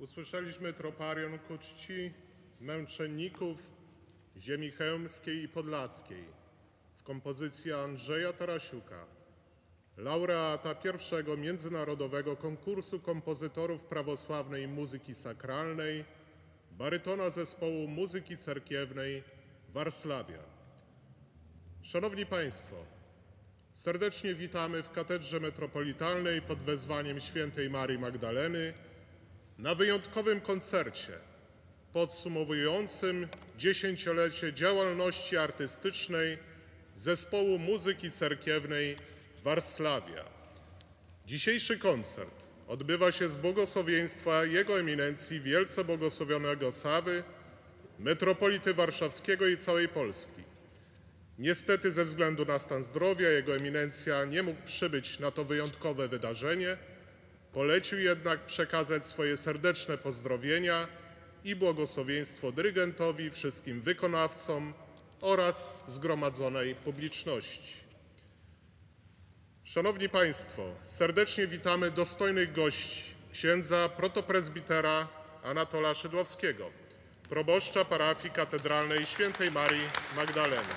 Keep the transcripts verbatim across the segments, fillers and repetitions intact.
Usłyszeliśmy troparion ku czci męczenników ziemi chełmskiej i podlaskiej w kompozycji Andrzeja Tarasiuka, laureata pierwszego międzynarodowego konkursu kompozytorów prawosławnej muzyki sakralnej, barytona zespołu muzyki cerkiewnej Warsławia. Szanowni Państwo, serdecznie witamy w Katedrze Metropolitalnej pod wezwaniem świętej Marii Magdaleny na wyjątkowym koncercie podsumowującym dziesięciolecie działalności artystycznej Zespołu Muzyki Cerkiewnej Warsławia. Dzisiejszy koncert odbywa się z błogosławieństwa Jego Eminencji Wielce Błogosławionego Sawy, metropolity warszawskiego i całej Polski. Niestety ze względu na stan zdrowia Jego Eminencja nie mógł przybyć na to wyjątkowe wydarzenie, polecił jednak przekazać swoje serdeczne pozdrowienia i błogosławieństwo dyrygentowi, wszystkim wykonawcom oraz zgromadzonej publiczności. Szanowni Państwo, serdecznie witamy dostojnych gości, księdza protoprezbitera Anatola Szydłowskiego, proboszcza parafii katedralnej świętej Marii Magdaleny,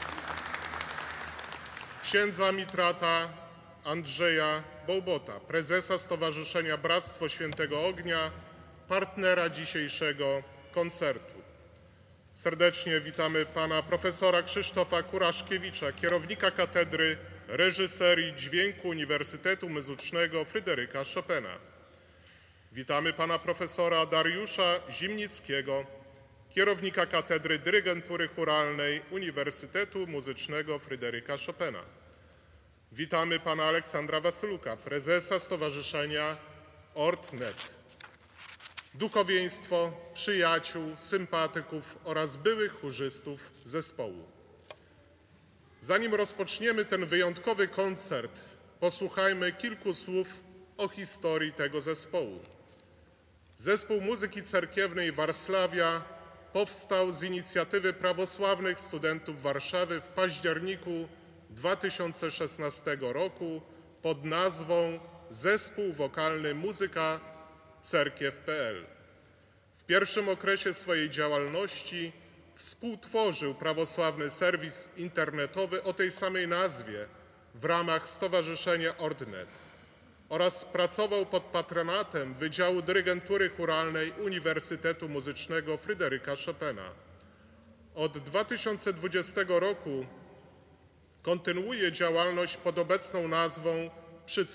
księdza mitrata Andrzeja Bołbota, prezesa Stowarzyszenia Bractwo Świętego Ognia, partnera dzisiejszego koncertu. Serdecznie witamy pana profesora Krzysztofa Kuraszkiewicza, kierownika Katedry Reżyserii Dźwięku Uniwersytetu Muzycznego Fryderyka Chopina. Witamy pana profesora Dariusza Zimnickiego, kierownika Katedry Dyrygentury Chóralnej Uniwersytetu Muzycznego Fryderyka Chopina. Witamy pana Aleksandra Wasyluka, prezesa Stowarzyszenia Ortnet. Duchowieństwo, przyjaciół, sympatyków oraz byłych chórzystów zespołu. Zanim rozpoczniemy ten wyjątkowy koncert, posłuchajmy kilku słów o historii tego zespołu. Zespół Muzyki Cerkiewnej Warsławia powstał z inicjatywy prawosławnych studentów Warszawy w październiku dwa tysiące szesnastego roku pod nazwą Zespół Wokalny Muzyka Cerkiew kropka p l. W pierwszym okresie swojej działalności współtworzył prawosławny serwis internetowy o tej samej nazwie w ramach Stowarzyszenia Ortnet oraz pracował pod patronatem Wydziału Dyrygentury Chóralnej Uniwersytetu Muzycznego Fryderyka Chopina. Od dwa tysiące dwudziestego roku kontynuuje działalność pod obecną nazwą przy